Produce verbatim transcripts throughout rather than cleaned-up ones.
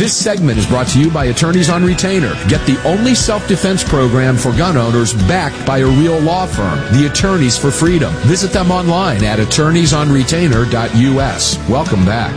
This segment is brought to you by Attorneys on Retainer. Get the only self-defense program for gun owners backed by a real law firm, the Attorneys for Freedom. Visit them online at attorneys on retainer dot U S. Welcome back.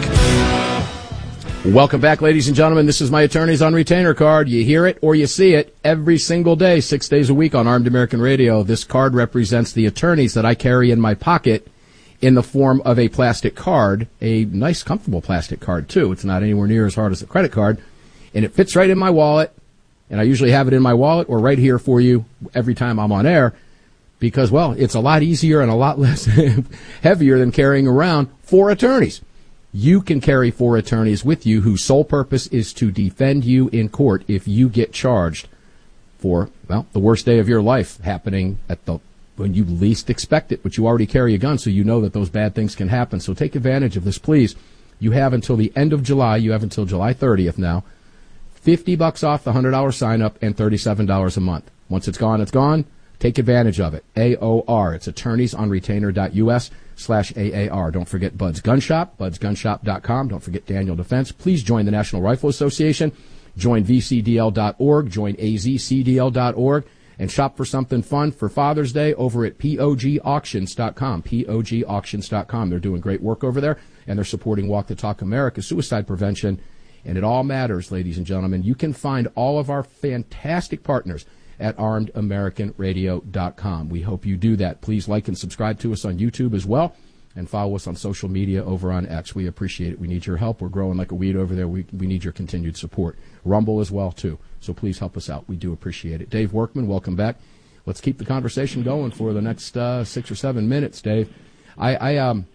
Welcome back, ladies and gentlemen. This is my Attorneys on Retainer card. You hear it or you see it every single day, six days a week on Armed American Radio. This card represents the attorneys that I carry in my pocket in the form of a plastic card, a nice, comfortable plastic card, too. It's not anywhere near as hard as a credit card, and it fits right in my wallet, and I usually have it in my wallet or right here for you every time I'm on air because, well, it's a lot easier and a lot less heavier than carrying around four attorneys. You can carry four attorneys with you whose sole purpose is to defend you in court if you get charged for, well, the worst day of your life happening at the when you least expect it, but you already carry a gun, so you know that those bad things can happen. So take advantage of this, please. You have until the end of July. You have until July thirtieth now. fifty bucks off the one hundred dollars sign-up and thirty-seven dollars a month. Once it's gone, it's gone. Take advantage of it. A O R. It's attorneys on retainer dot U S slash A A R. Don't forget Bud's Gun Shop, buds gun shop dot com. Don't forget Daniel Defense. Please join the National Rifle Association. Join V C D L dot org. Join A Z C D L dot org. And shop for something fun for Father's Day over at P O G auctions dot com, P O G auctions dot com. They're doing great work over there, and they're supporting Walk the Talk America suicide prevention. And it all matters, ladies and gentlemen. You can find all of our fantastic partners at armed american radio dot com. We hope you do that. Please like and subscribe to us on YouTube as well, and follow us on social media over on X. We appreciate it. We need your help. We're growing like a weed over there. We, we need your continued support. Rumble as well, too. So please help us out. We do appreciate it. Dave Workman, welcome back. Let's keep the conversation going for the next uh, six or seven minutes, Dave. I, I, um,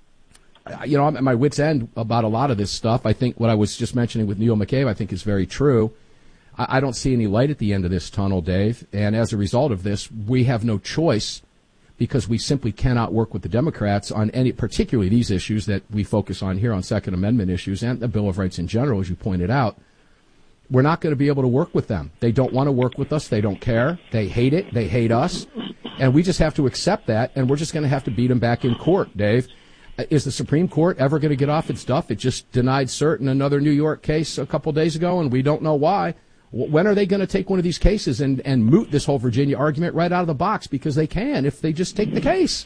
I, you know, I'm at my wit's end about a lot of this stuff. I think what I was just mentioning with Neil McCabe, I think is very true. I, I don't see any light at the end of this tunnel, Dave. And as a result of this, we have no choice because we simply cannot work with the Democrats on any, particularly these issues that we focus on here on Second Amendment issues and the Bill of Rights in general, as you pointed out. We're not going to be able to work with them. They don't want to work with us. They don't care. They hate it. They hate us. And we just have to accept that, and we're just going to have to beat them back in court, Dave. Is the Supreme Court ever going to get off its duff? It just denied cert in another New York case a couple days ago, and we don't know why. When are they going to take one of these cases and, and moot this whole Virginia argument right out of the box? Because they can if they just take the case.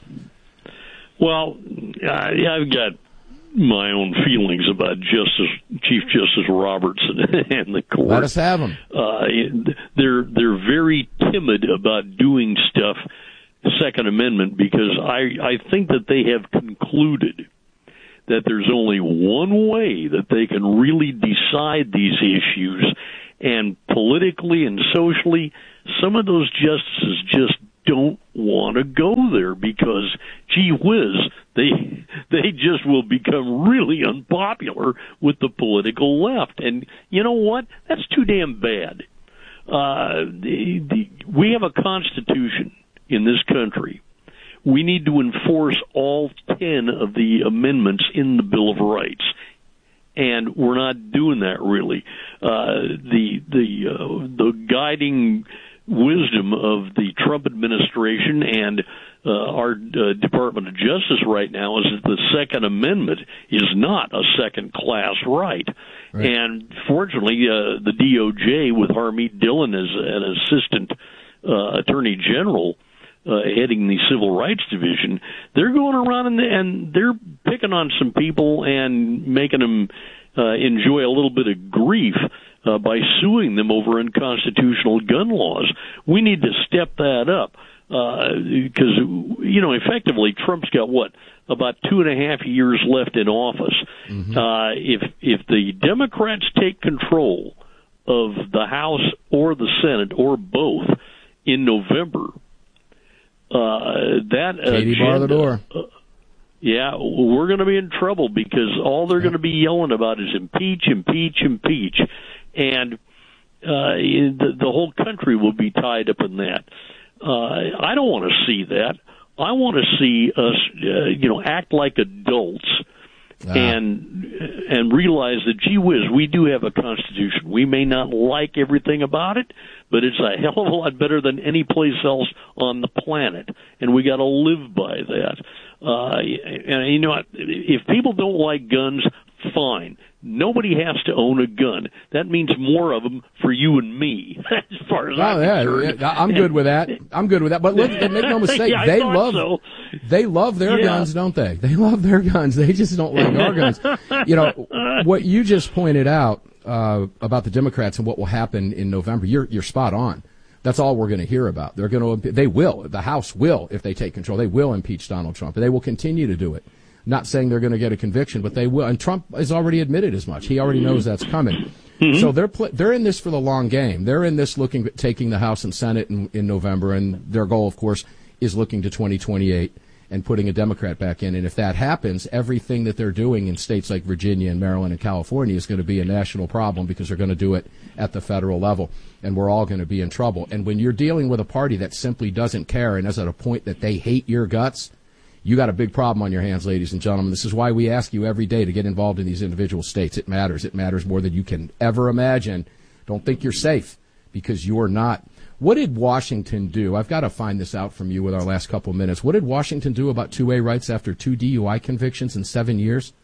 Well, uh, I've got my own feelings about Justice Chief Justice Roberts and, and the court. Let us have them. Uh, they're they're very timid about doing stuff Second Amendment because I I think that they have concluded that there's only one way that they can really decide these issues, and politically and socially, some of those justices just don't want to go there because, gee whiz, they they just will become really unpopular with the political left. And you know what? That's too damn bad. Uh, the, the, we have a constitution in this country. We need to enforce all ten of the amendments in the Bill of Rights. And we're not doing that really. Uh, the the uh, the guiding wisdom of the Trump administration and uh, our uh, Department of Justice right now is that the Second Amendment is not a second-class right. right. And fortunately, uh, the D O J with Harmeet Dillon as an assistant uh, attorney general Uh, heading the Civil Rights Division, they're going around and, and they're picking on some people and making them uh, enjoy a little bit of grief uh, by suing them over unconstitutional gun laws. We need to step that up because, uh, you know, effectively Trump's got, what, about two and a half years left in office. Mm-hmm. Uh, if if the Democrats take control of the House or the Senate or both in November, Uh, that Katie bar the door. Uh, yeah, we're going to be in trouble because all they're going to be yelling about is impeach, impeach, impeach, and uh, the, the whole country will be tied up in that. Uh, I don't want to see that. I want to see us, uh, you know, act like adults. Ah. And and realize that, gee whiz, we do have a Constitution. We may not like everything about it, but it's a hell of a lot better than any place else on the planet, and we got to live by that. Uh, and you know what? If people don't like guns, fine. Nobody has to own a gun. That means more of them for you and me, as far as oh, I'm yeah, concerned. Yeah, I'm good with that. I'm good with that. But look, make no mistake, yeah, they love so. they love their yeah. guns, don't they? They love their guns. They just don't like our guns. You know, what you just pointed out uh, about the Democrats and what will happen in November, you're you're spot on. That's all we're going to hear about. They're going to, they will, the House will, if they take control, they will impeach Donald Trump. They will continue to do it. Not saying they're going to get a conviction, but they will. And Trump has already admitted as much. He already knows that's coming. Mm-hmm. So they're pl- they're in this for the long game. They're in this looking at taking the House and Senate in, in November, and their goal, of course, is looking to twenty twenty-eight and putting a Democrat back in. And if that happens, everything that they're doing in states like Virginia and Maryland and California is going to be a national problem because they're going to do it at the federal level, and we're all going to be in trouble. And when you're dealing with a party that simply doesn't care and is at a point that they hate your guts, you got a big problem on your hands, ladies and gentlemen. This is why we ask you every day to get involved in these individual states. It matters. It matters more than you can ever imagine. Don't think you're safe, because you're not. What did Washington do? I've got to find this out from you with our last couple of minutes. What did Washington do about two A rights after two D U I convictions in seven years?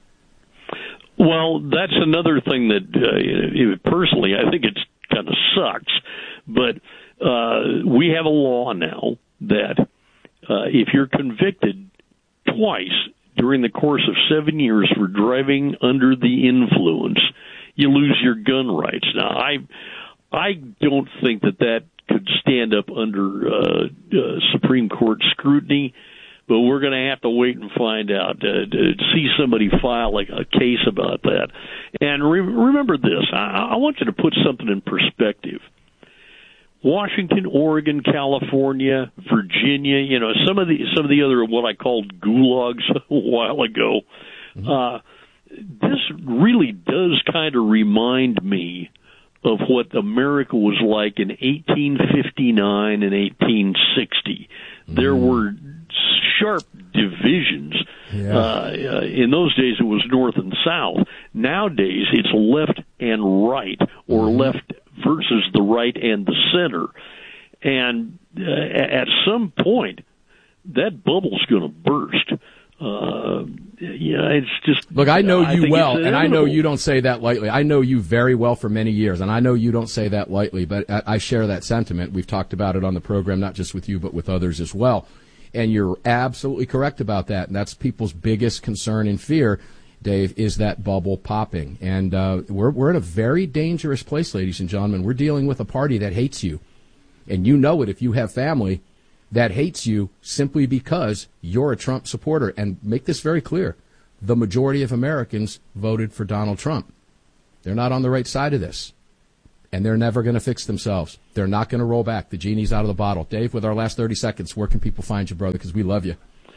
Well, that's another thing that, uh, personally, I think it kind of sucks. But uh, we have a law now that Uh, if you're convicted twice during the course of seven years for driving under the influence, you lose your gun rights. Now, I I don't think that that could stand up under uh, uh, Supreme Court scrutiny, but we're going to have to wait and find out, uh, to see somebody file like a case about that. And re- remember this, I-, I want you to put something in perspective. Washington, Oregon, California, Virginia, you know, some of the some of the other what I called gulags a while ago. Mm-hmm. Uh, this really does kind of remind me of what America was like in eighteen fifty-nine and eighteen sixty. Mm-hmm. There were sharp divisions. Yeah. Uh, in those days, it was north and south. Nowadays, it's left and right, or mm-hmm. left versus the right and the center. And uh, at some point, that bubble's going to burst. Uh, yeah, it's just... Look, I know you I well, and I know you don't say that lightly. I know you very well for many years, and I know you don't say that lightly, but I, I share that sentiment. We've talked about it on the program, not just with you, but with others as well. And you're absolutely correct about that, and that's people's biggest concern and fear, Dave, is that bubble popping. And uh, we're we're in a very dangerous place, ladies and gentlemen. We're dealing with a party that hates you. And you know it if you have family that hates you simply because you're a Trump supporter. And make this very clear. The majority of Americans voted for Donald Trump. They're not on the right side of this. And they're never going to fix themselves. They're not going to roll back. The genie's out of the bottle. Dave, with our last thirty seconds, where can people find you, brother? Because we love you.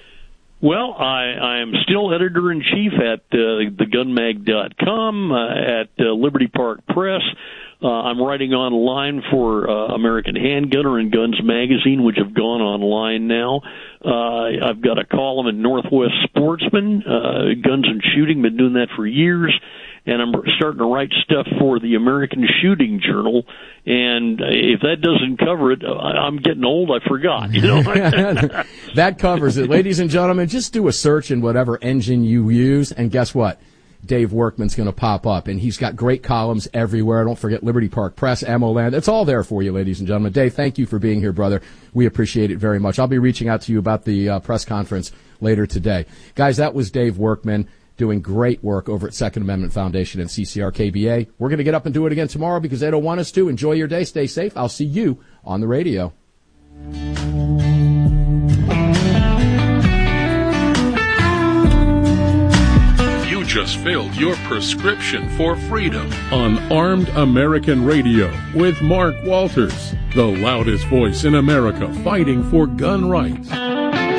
Well, I, I am still editor-in-chief at uh, the gun mag dot com, uh, at uh, Liberty Park Press. Uh, I'm writing online for uh, American Handgunner and Guns Magazine, which have gone online now. Uh, I've got a column in Northwest Sportsman, uh, Guns and Shooting, been doing that for years. And I'm starting to write stuff for the American Shooting Journal. And if that doesn't cover it, I'm getting old. I forgot. You know, that covers it, ladies and gentlemen. Just do a search in whatever engine you use, and guess what? Dave Workman's going to pop up, and he's got great columns everywhere. Don't forget Liberty Park Press, Ammo Land. It's all there for you, ladies and gentlemen. Dave, thank you for being here, brother. We appreciate it very much. I'll be reaching out to you about the uh, press conference later today. Guys, that was Dave Workman, doing great work over at Second Amendment Foundation and C C R K B A. We're going to get up and do it again tomorrow because they don't want us to. Enjoy your day. Stay safe. I'll see you on the radio. You just filled your prescription for freedom on Armed American Radio with Mark Walters, the loudest voice in America fighting for gun rights.